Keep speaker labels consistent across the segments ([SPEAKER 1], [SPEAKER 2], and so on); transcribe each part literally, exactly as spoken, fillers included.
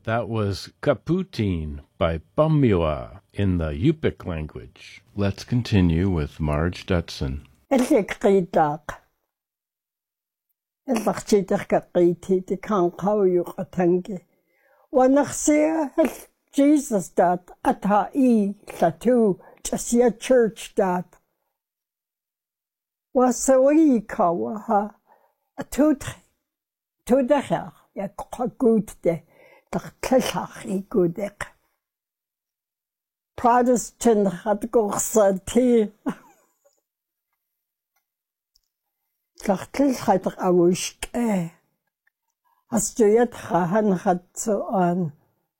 [SPEAKER 1] That was Kaputine by Bumua in the Yupik language. Let's continue with Marge Dutson.
[SPEAKER 2] Elekritaq. Elachchitaqiti the kanqawyuq atangi. Wanaxia Jesus dat ata I latu jasia church dat. Wasawi kawaha atut tudaha yakqagutde taqtlach igudek. Protestant had gorsati. Taqtlach had awushke. As joyat khahan had so on.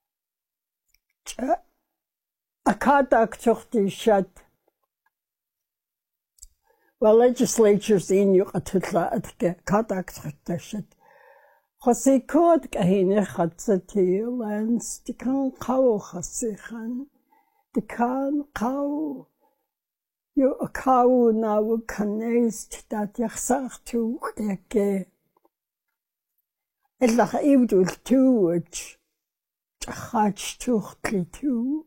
[SPEAKER 2] Akadak tukhti shat. Well, legislatures in you atutla atke kadak tukhti shat. Khasi kod kahine khatsati lands the kan qaw khasikhan the kan qaw you a qaw now connect that yakhsach to eke illa ibdul tuwch khach tukhti tu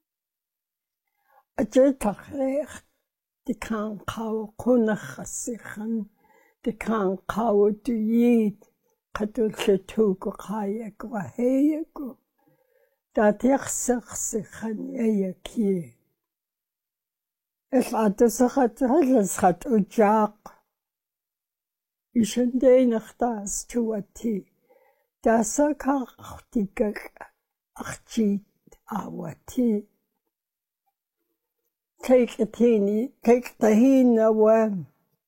[SPEAKER 2] ajetakh the kan qaw kun khasikhan the kan qaw to yid Katultuku kayak waheyaku. Dat yakhsakhsikhan yaki. If adasakhat halasakhat ujaq. Ishandeinachtas tuati. Dasakaktikak achit awati. Take a teeny, take the hina one.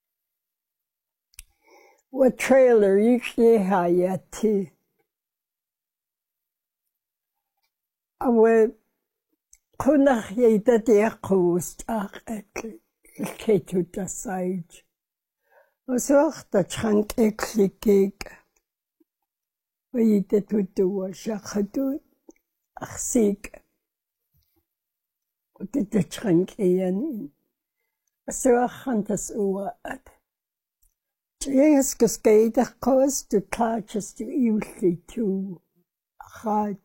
[SPEAKER 2] What trailer usually hayati? Awe kunach yeda deakust ach ekli ketu dasaj. Osoch da chank ekli gig. Wayida tutu wa shakhatut ach sig. Wayida chank iyan. Osoch hantas uwa ad. Yes, because the cause to catch us to usually to hard